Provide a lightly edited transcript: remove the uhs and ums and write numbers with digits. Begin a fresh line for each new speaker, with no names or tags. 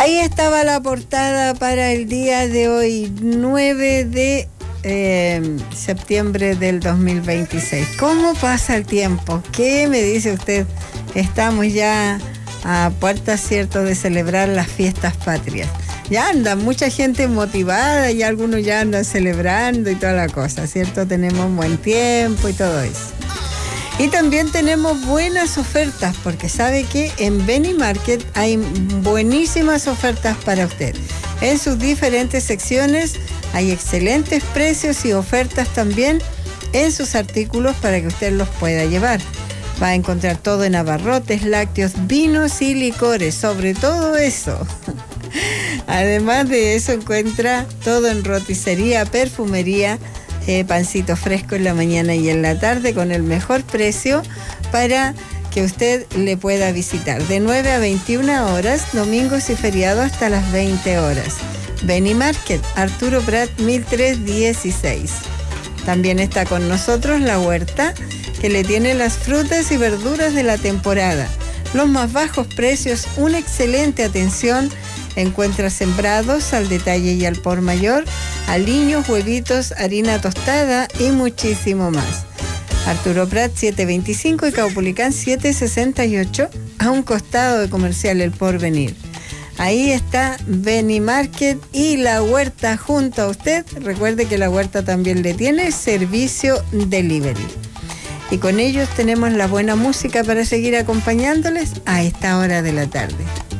Ahí estaba la portada para el día de hoy, 9 de septiembre del 2026. ¿Cómo pasa el tiempo? ¿Qué me dice usted? Estamos ya a puertas, ¿cierto?, de celebrar las fiestas patrias. Ya anda mucha gente motivada y algunos ya andan celebrando y toda la cosa, ¿cierto? Tenemos buen tiempo y todo eso. Y también tenemos buenas ofertas, porque sabe que en Beni Market hay buenísimas ofertas para usted. En sus diferentes secciones hay excelentes precios y ofertas también en sus artículos para que usted los pueda llevar. Va a encontrar todo en abarrotes, lácteos, vinos y licores, sobre todo eso. Además de eso encuentra todo en roticería, perfumería, pancito fresco en la mañana y en la tarde con el mejor precio para que usted le pueda visitar. De 9 a 21 horas, domingos y feriados hasta las 20 horas. Beni Market, Arturo Prat 1316. También está con nosotros la huerta, que le tiene las frutas y verduras de la temporada. Los más bajos precios, una excelente atención. Encuentra sembrados al detalle y al por mayor, aliños, huevitos, harina tostada y muchísimo más. Arturo Prat 725 y Caupolicán 768, a un costado de Comercial El Porvenir. Ahí está Beni Market y la huerta junto a usted. Recuerde que la huerta también le tiene servicio delivery. Y con ellos tenemos la buena música para seguir acompañándoles a esta hora de la tarde.